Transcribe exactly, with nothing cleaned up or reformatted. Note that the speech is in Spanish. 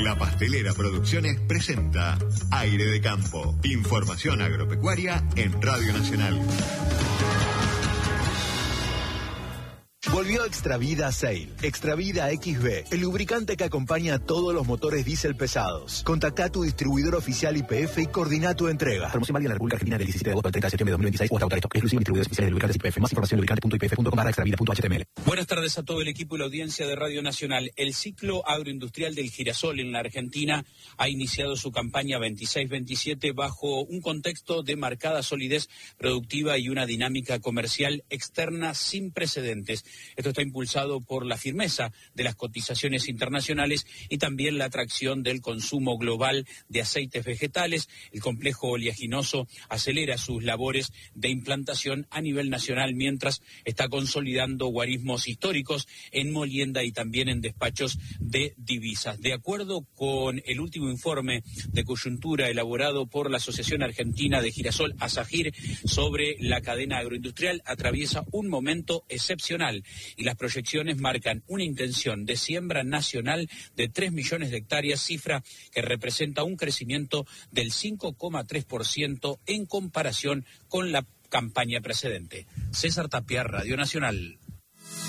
La Pastelera Producciones presenta Aire de Campo. Información agropecuaria en Radio Nacional. Volvió Extravida Sail, Extravida X B, el lubricante que acompaña a todos los motores diésel pesados. Contacta a tu distribuidor oficial Y P F y coordina tu entrega. Promoción válida en la República Argentina del diecisiete de agosto al treinta de septiembre de dos mil veintiséis o hasta autorizado. Exclusivo distribuidores oficiales de lubricantes Y P F. Más información en lubricante punto i p f punto com barra extravida punto h t m l. Buenas tardes a todo el equipo y la audiencia de Radio Nacional. El ciclo agroindustrial del girasol en la Argentina ha iniciado su campaña veintiséis veintisiete bajo un contexto de marcada solidez productiva y una dinámica comercial externa sin precedentes. Esto está impulsado por la firmeza de las cotizaciones internacionales y también la atracción del consumo global de aceites vegetales. El complejo oleaginoso acelera sus labores de implantación a nivel nacional mientras está consolidando guarismos históricos en molienda y también en despachos de divisas. De acuerdo con el último informe de coyuntura elaborado por la Asociación Argentina de Girasol, ASAGIR, sobre la cadena agroindustrial, atraviesa un momento excepcional y las proyecciones marcan una intención de siembra nacional de tres millones de hectáreas, cifra que representa un crecimiento del cinco coma tres por ciento en comparación con la campaña precedente. César Tapia, Radio Nacional.